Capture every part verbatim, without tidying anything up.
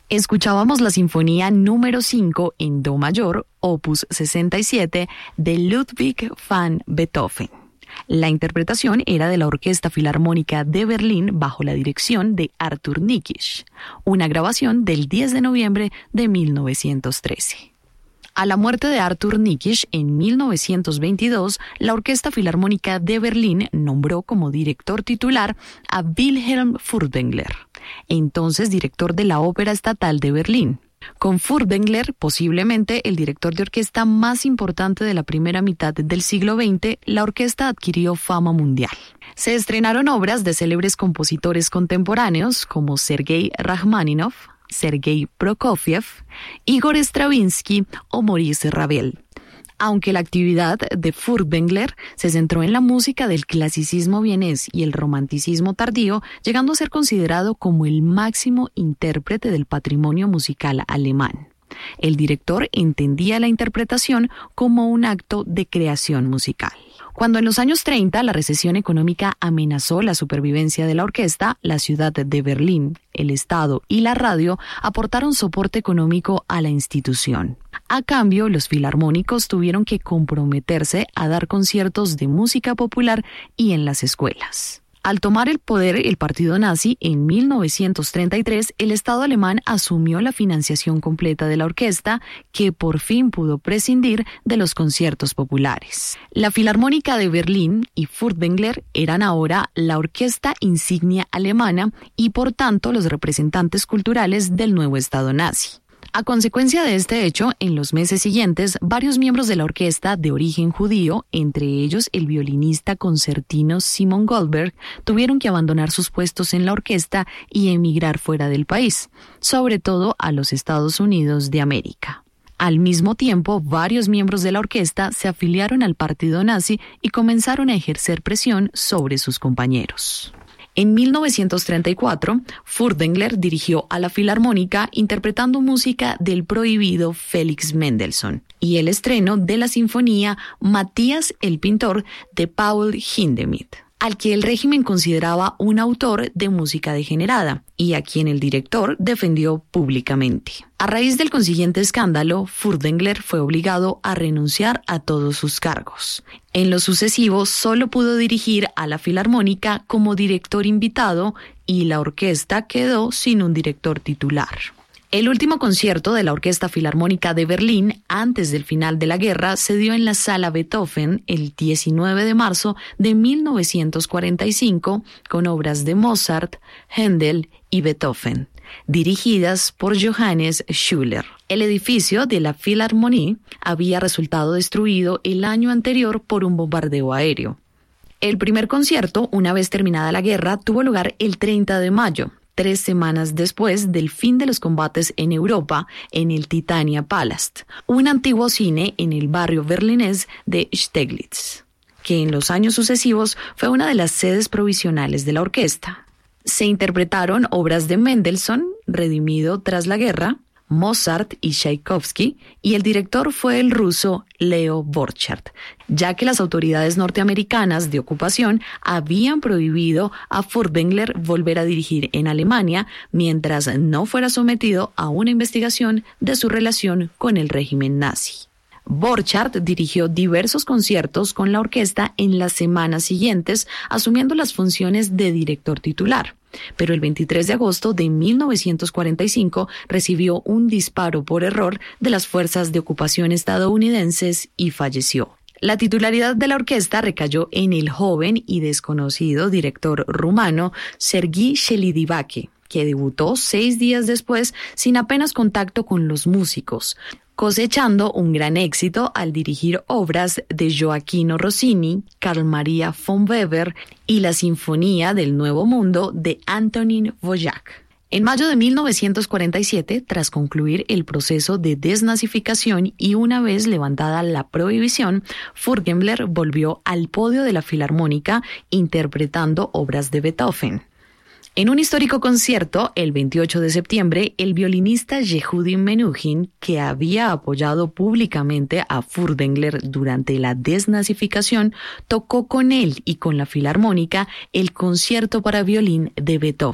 Escuchábamos la Sinfonía número cinco en Do mayor, opus sesenta y siete, de Ludwig van Beethoven. La interpretación era de la Orquesta Filarmónica de Berlín bajo la dirección de Arthur Nikisch, una grabación del diez de noviembre de mil novecientos trece. A la muerte de Arthur Nikisch en mil novecientos veintidós, la Orquesta Filarmónica de Berlín nombró como director titular a Wilhelm Furtwängler, entonces director de la Ópera Estatal de Berlín. Con Furtwängler, posiblemente el director de orquesta más importante de la primera mitad del siglo veinte, la orquesta adquirió fama mundial. Se estrenaron obras de célebres compositores contemporáneos como Sergei Rachmaninoff, Sergei Prokofiev, Igor Stravinsky o Maurice Ravel. Aunque la actividad de Furtwängler se centró en la música del clasicismo vienés y el romanticismo tardío, llegando a ser considerado como el máximo intérprete del patrimonio musical alemán. El director entendía la interpretación como un acto de creación musical. Cuando en los años treinta la recesión económica amenazó la supervivencia de la orquesta, la ciudad de Berlín, el Estado y la radio aportaron soporte económico a la institución. A cambio, los filarmónicos tuvieron que comprometerse a dar conciertos de música popular y en las escuelas. Al tomar el poder el partido nazi en mil novecientos treinta y tres, el Estado alemán asumió la financiación completa de la orquesta, que por fin pudo prescindir de los conciertos populares. La Filarmónica de Berlín y Furtwängler eran ahora la orquesta insignia alemana y por tanto los representantes culturales del nuevo Estado nazi. A consecuencia de este hecho, en los meses siguientes, varios miembros de la orquesta de origen judío, entre ellos el violinista concertino Simon Goldberg, tuvieron que abandonar sus puestos en la orquesta y emigrar fuera del país, sobre todo a los Estados Unidos de América. Al mismo tiempo, varios miembros de la orquesta se afiliaron al partido nazi y comenzaron a ejercer presión sobre sus compañeros. En mil novecientos treinta y cuatro, Furtwängler dirigió a la Filarmónica interpretando música del prohibido Félix Mendelssohn y el estreno de la sinfonía Matías el Pintor de Paul Hindemith, al que el régimen consideraba un autor de música degenerada y a quien el director defendió públicamente. A raíz del consiguiente escándalo, Furtwängler fue obligado a renunciar a todos sus cargos. En lo sucesivo, solo pudo dirigir a la Filarmónica como director invitado y la orquesta quedó sin un director titular. El último concierto de la Orquesta Filarmónica de Berlín, antes del final de la guerra, se dio en la Sala Beethoven el diecinueve de marzo de mil novecientos cuarenta y cinco, con obras de Mozart, Händel y Beethoven, dirigidas por Johannes Schuller. El edificio de la Philharmonie había resultado destruido el año anterior por un bombardeo aéreo. El primer concierto, una vez terminada la guerra, tuvo lugar el treinta de mayo. Tres semanas después del fin de los combates en Europa, en el Titania Palast, un antiguo cine en el barrio berlinés de Steglitz, que en los años sucesivos fue una de las sedes provisionales de la orquesta. Se interpretaron obras de Mendelssohn, redimido tras la guerra, Mozart y Tchaikovsky, y el director fue el ruso Leo Borchardt, ya que las autoridades norteamericanas de ocupación habían prohibido a Furtwängler volver a dirigir en Alemania mientras no fuera sometido a una investigación de su relación con el régimen nazi. Borchardt dirigió diversos conciertos con la orquesta en las semanas siguientes, asumiendo las funciones de director titular. Pero el veintitrés de agosto de mil novecientos cuarenta y cinco recibió un disparo por error de las fuerzas de ocupación estadounidenses y falleció. La titularidad de la orquesta recayó en el joven y desconocido director rumano Sergiy Celibidache, que debutó seis días después sin apenas contacto con los músicos, cosechando un gran éxito al dirigir obras de Gioachino Rossini, Carl Maria von Weber y la Sinfonía del Nuevo Mundo de Antonín Dvořák. En mayo de mil novecientos cuarenta y siete, tras concluir el proceso de desnazificación y una vez levantada la prohibición, Furtwängler volvió al podio de la Filarmónica interpretando obras de Beethoven. En un histórico concierto, el veintiocho de septiembre, el violinista Yehudi Menuhin, que había apoyado públicamente a Furtwängler durante la desnazificación, tocó con él y con la Filarmónica el concierto para violín de Beethoven.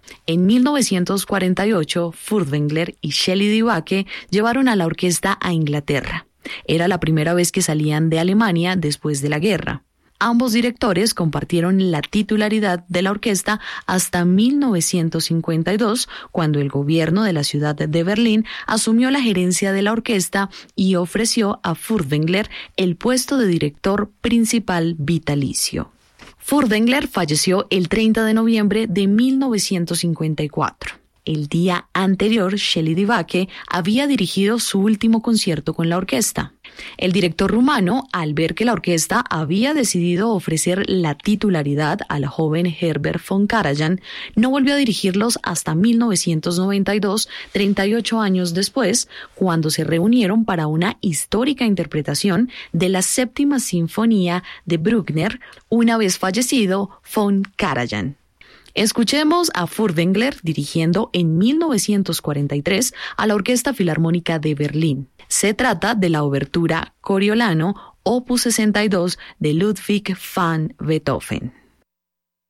En mil novecientos cuarenta y ocho, Furtwängler y Shelley DeBacke llevaron a la orquesta a Inglaterra. Era la primera vez que salían de Alemania después de la guerra. Ambos directores compartieron la titularidad de la orquesta hasta mil novecientos cincuenta y dos, cuando el gobierno de la ciudad de Berlín asumió la gerencia de la orquesta y ofreció a Furtwängler el puesto de director principal vitalicio. Furtwängler falleció el treinta de noviembre de mil novecientos cincuenta y cuatro. El día anterior, Shelley DeBacke había dirigido su último concierto con la orquesta. El director rumano, al ver que la orquesta había decidido ofrecer la titularidad al joven Herbert von Karajan, no volvió a dirigirlos hasta mil novecientos noventa y dos, treinta y ocho años después, cuando se reunieron para una histórica interpretación de la séptima sinfonía de Bruckner, una vez fallecido von Karajan. Escuchemos a Furtwängler dirigiendo en mil novecientos cuarenta y tres a la Orquesta Filarmónica de Berlín. Se trata de la obertura Coriolano, opus sesenta y dos de Ludwig van Beethoven.